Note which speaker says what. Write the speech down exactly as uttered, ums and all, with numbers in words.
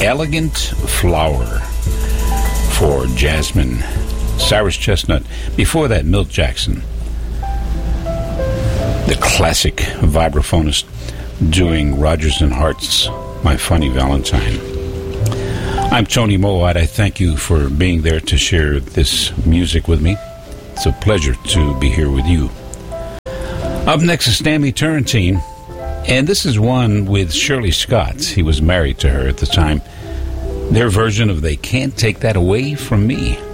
Speaker 1: Elegant Flower for Jasmine. Cyrus Chestnut. Before that, Milt Jackson, the classic vibraphonist, doing Rodgers and Hart's My Funny Valentine. I'm Tony Mowat. I thank you for being there to share this music with me. It's a pleasure to be here with you. Up next is Stanley Turrentine, and this is one with Shirley Scott. He was married to her at the time. Their version of They Can't Take That Away From Me.